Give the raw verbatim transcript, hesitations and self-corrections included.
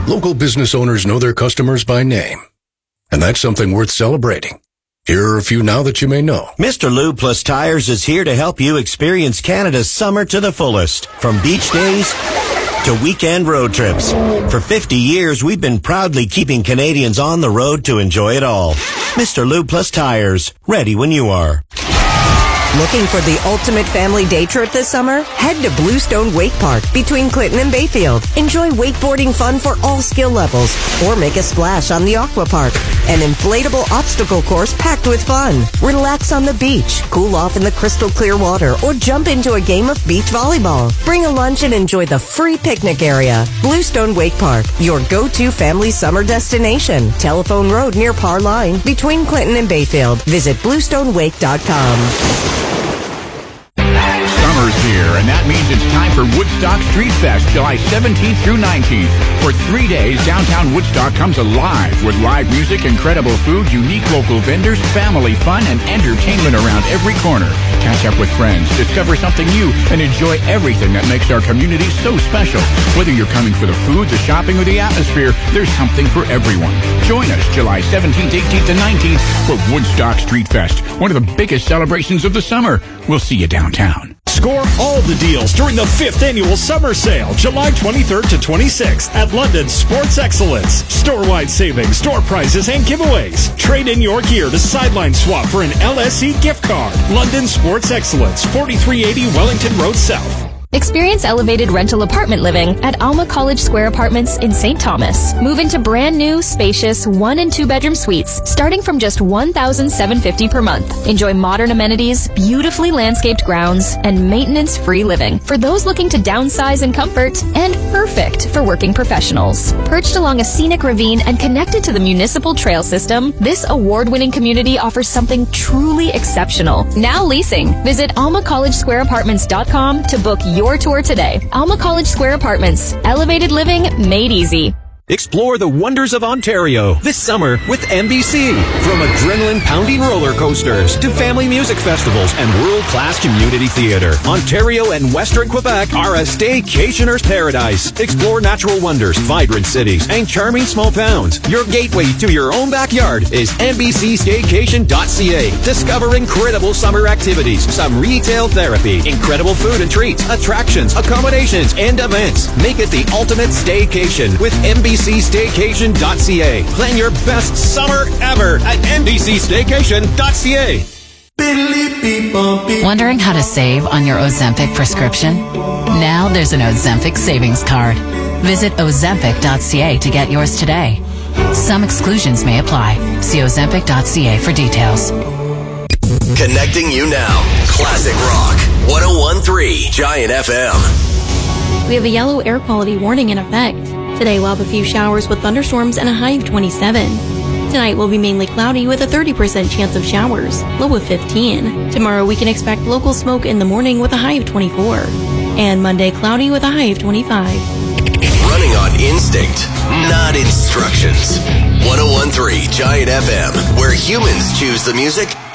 Local business owners know their customers by name, and that's something worth celebrating. Here are a few now that you may know. Mister Lube Plus Tires is here to help you experience Canada's summer to the fullest. From beach days to weekend road trips. For fifty years, we've been proudly keeping Canadians on the road to enjoy it all. Mister Lube Plus Tires, ready when you are. Looking for the ultimate family day trip this summer? Head to Bluestone Wake Park between Clinton and Bayfield. Enjoy wakeboarding fun for all skill levels, or make a splash on the Aqua Park, an inflatable obstacle course packed with fun. Relax on the beach, cool off in the crystal clear water, or jump into a game of beach volleyball. Bring a lunch and enjoy the free picnic area. Bluestone Wake Park, your go-to family summer destination. Telephone Road near Parr Line between Clinton and Bayfield. Visit bluestone wake dot com. Summer's here, and that means it's time for Woodstock Street Fest, July seventeenth through nineteenth. For three days, downtown Woodstock comes alive with live music, incredible food, unique local vendors, family fun, and entertainment around every corner. Catch up with friends, discover something new, and enjoy everything that makes our community so special. Whether you're coming for the food, the shopping, or the atmosphere, there's something for everyone. Join us July seventeenth, eighteenth, and nineteenth for Woodstock Street Fest, one of the biggest celebrations of the summer. We'll see you downtown. Score all the deals during the fifth Annual Summer Sale, July twenty-third to twenty-sixth at London Sports Excellence. Store-wide savings, store prizes, and giveaways. Trade in your gear to sideline swap for an L S E gift card. London Sports Excellence, forty-three eighty Wellington Road South. Experience elevated rental apartment living at Alma College Square Apartments in Saint Thomas. Move into brand new, spacious one and two bedroom suites starting from just one thousand seven hundred fifty dollars per month. Enjoy modern amenities, beautifully landscaped grounds, and maintenance-free living for those looking to downsize in comfort, and perfect for working professionals. Perched along a scenic ravine and connected to the municipal trail system, this award-winning community offers something truly exceptional. Now leasing. Visit alma college square apartments dot com to book your Your tour today. Alma College Square Apartments. Elevated living made easy. Explore the wonders of Ontario this summer with N B C. From adrenaline-pounding roller coasters to family music festivals and world-class community theater, Ontario and Western Quebec are a staycationer's paradise. Explore natural wonders, vibrant cities, and charming small towns. Your gateway to your own backyard is N B C staycation dot C A. Discover incredible summer activities, some retail therapy, incredible food and treats, attractions, accommodations, and events. Make it the ultimate staycation with N B C. N B C staycation dot C A. Plan your best summer ever at N B C staycation dot C A. Wondering how to save on your Ozempic prescription? Now there's an Ozempic savings card. Visit ozempic dot C A to get yours today. Some exclusions may apply. See ozempic dot C A for details. Connecting you now. Classic Rock. one oh one point three Giant F M. We have a yellow air quality warning in effect. Today we'll have a few showers with thunderstorms and a high of twenty-seven. Tonight will be mainly cloudy with a thirty percent chance of showers, low of fifteen. Tomorrow we can expect local smoke in the morning with a high of twenty-four. And Monday cloudy with a high of twenty-five. Running on instinct, not instructions. one oh one point three Giant F M, where humans choose the music